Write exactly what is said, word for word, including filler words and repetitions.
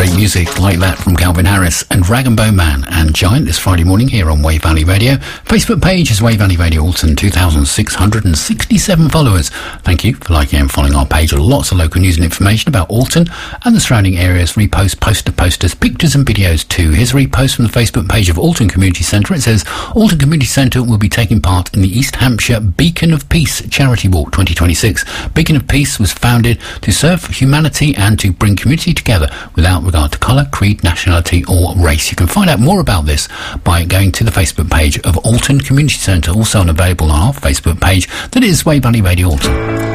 great music like that from Calvin Harris and Rag and Bone Man and Giant this Friday morning here on Wave Valley Radio. Facebook page is Wave Valley Radio Alton, two thousand six hundred sixty-seven followers. Thank you for liking and following our page. Lots of local news and information about Alton and the surrounding areas. Repost, poster, posters, pictures and videos too. Here's a repost from the Facebook page of Alton Community Centre. It says, Alton Community Centre will be taking part in the East Hampshire Beacon of Peace Charity Walk twenty twenty-six. Beacon of Peace was founded to serve humanity and to bring community together without regard to colour, creed, nationality or race. You can find out more about this by going to the Facebook page of Alton Community Centre, also available on our Facebook page that is Wave Valley Radio Alton.